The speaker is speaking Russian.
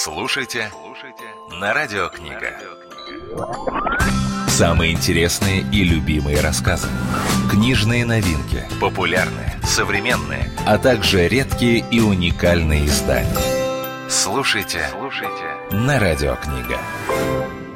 Слушайте на Радио Книга. Самые интересные и любимые рассказы, книжные новинки, популярные, современные, а также редкие и уникальные издания. Слушайте на Радио Книга.